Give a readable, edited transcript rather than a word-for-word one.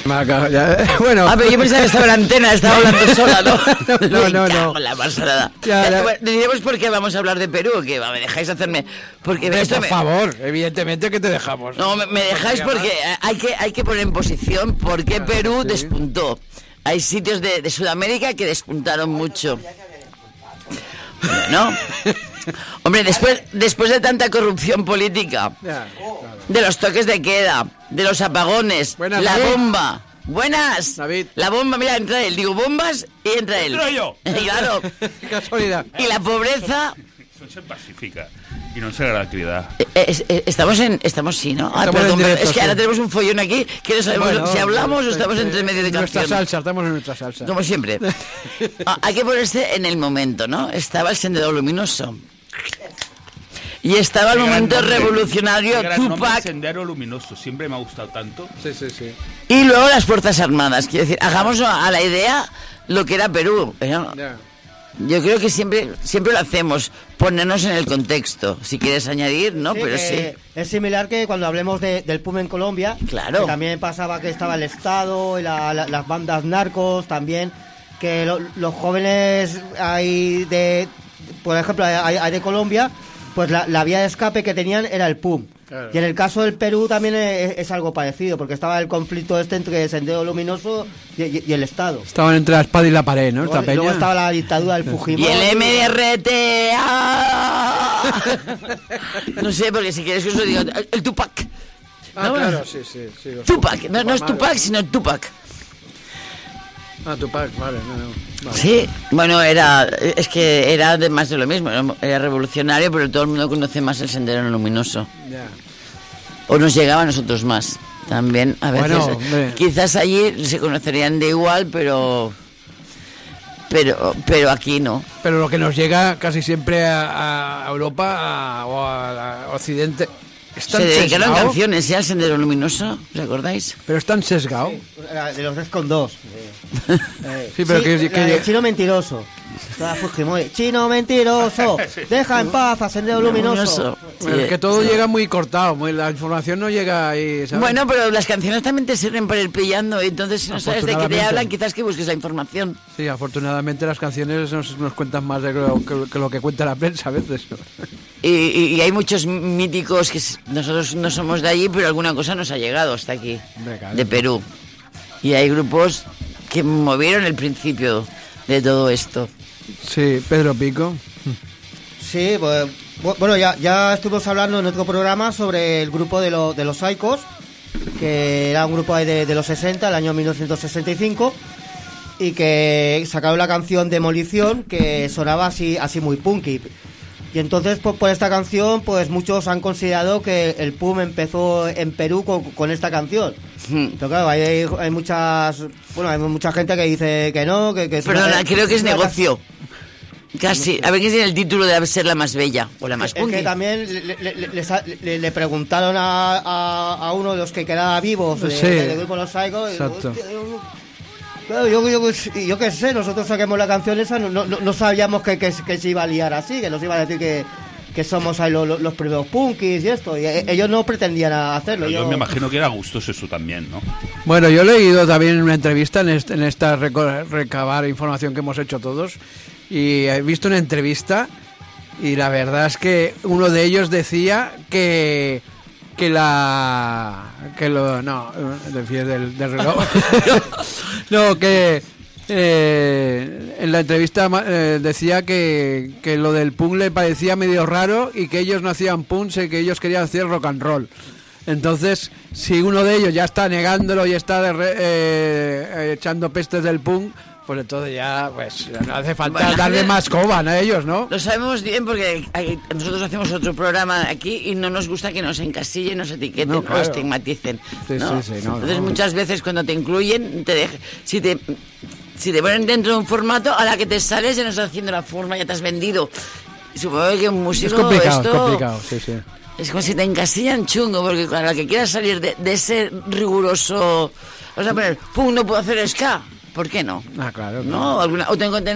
Bueno. Pero yo pensaba que estaba en antena, estaba hablando sola, ¿no? No. La pasada. Diremos por qué vamos a hablar de Perú, que me dejáis hacerme... Porque por favor, evidentemente que te dejamos. No, me dejáis porque hay que poner en posición por qué Perú despuntó. Hay sitios de Sudamérica que despuntaron mucho. ¿No? Hombre, después de tanta corrupción política, de los toques de queda, de los apagones, Buenas, la David. bomba. Buenas. David. La bomba, mira, entra él. Digo bombas y entra él. Entro yo. Claro. Qué casualidad. Y la pobreza. Eso se pacifica y no se hará actividad. Estamos sí, ¿no? Estamos en directo, es que sí. ahora tenemos un follón aquí que no sabemos Bueno, si hablamos o estamos entre medio de nuestra canción. salsa, estamos en nuestra salsa. Como siempre. Hay que ponerse en el momento, ¿no? Estaba el Sendero Luminoso. Y estaba el momento revolucionario Tupac. Sendero Luminoso, siempre me ha gustado tanto. Sí. Y luego las Fuerzas Armadas. Quiero decir, hagamos a la idea lo que era Perú. ¿No? Ya. Yo creo que siempre lo hacemos, ponernos en el contexto. Si quieres añadir, ¿no? Sí, Pero sí. Es similar que cuando hablemos del PUM en Colombia. Claro. Que también pasaba que estaba el Estado y las bandas narcos también. Que los jóvenes por ejemplo, hay de Colombia, pues la vía de escape que tenían era el PUM. Claro. Y en el caso del Perú también es algo parecido, porque estaba el conflicto entre Sendero Luminoso y el Estado. Estaban entre la espada y la pared, ¿no? Esta Luego peña. estaba la dictadura del Fujimori. Y el MRT. No sé, porque si quieres que os lo diga. El Tupac. Ah, ¿no? claro, sí. Los Tupac. No es Vale. Tupac, sino Tupac. Tupac, vale. Vale. Sí, bueno, es que era más de lo mismo, era revolucionario, pero todo el mundo conoce más el Sendero Luminoso. Ya. O nos llegaba a nosotros más, también, a veces. Bueno, hombre. Quizás allí se conocerían de igual, pero aquí no. Pero lo que nos llega casi siempre a Europa o a Occidente es tan Se dedicaron sesgado, canciones, al Sendero Luminoso, ¿os acordáis? pero es tan sesgado. De los 3 con 2. Sí, pero que Chino mentiroso. Estaba Fujimori. Chino mentiroso. Deja en paz a Sendero Luminoso. bueno, es que todo llega muy cortado, la información no llega ahí, ¿sabes? Bueno, pero las canciones también te sirven para ir pillando, entonces si no sabes de qué te Afortunadamente. hablan, quizás que busques la información. Sí, afortunadamente las canciones nos cuentan más de lo que cuenta la prensa a veces. Y hay muchos míticos que nosotros no somos de allí, pero alguna cosa nos ha llegado hasta aquí, Hombre, claro. de Perú. Y hay grupos que movieron el principio de todo esto. Sí, Pedro Pico. Sí, pues, bueno, ya estuvimos hablando en otro programa sobre el grupo de los Psychos, que era un grupo de los 60, el año 1965, y que sacaron la canción Demolición, que sonaba así muy punky. Y entonces, por esta canción, pues muchos han considerado que el PUM empezó en Perú con esta canción. Pero claro, hay mucha gente que dice que no, que Perdona, creo que es negocio. Casi. A ver quién tiene el título de ser la más bella o la más Es punky. que también le preguntaron a uno de los que quedaba vivos Sí. del grupo Los Psychos. Exacto. Claro, yo qué sé, nosotros saquemos la canción esa, no sabíamos que se iba a liar así, que nos iba a decir que somos ahí los primeros punkis y esto. Y ellos no pretendían hacerlo. Yo me imagino que era gustoso eso también, ¿no? Bueno, yo he leído también en una entrevista en esta recabar información que hemos hecho todos, y he visto una entrevista y la verdad es que uno de ellos decía que del reloj no, que en la entrevista decía que lo del punk le parecía medio raro y que ellos no hacían punk, que ellos querían hacer rock and roll. Entonces, si uno de ellos ya está negándolo y está echando pestes del punk, pues entonces ya pues no hace falta darle más coba a ellos, ¿no? Lo sabemos bien porque nosotros hacemos otro programa aquí y no nos gusta que nos encasillen, nos etiqueten, No, claro. o estigmaticen. Sí, ¿no? sí, Entonces muchas veces cuando te incluyen, si te ponen dentro de un formato, a la que te sales ya no estás haciendo la forma, ya te has vendido. Y supongo que un músico Es complicado, esto... es complicado, sí. Es como si te encasillan chungo, porque a la que quieras salir de ese riguroso... O sea, poner, pum, no puedo hacer ska. ¿Por qué no? Ah, claro. ¿No? O tengo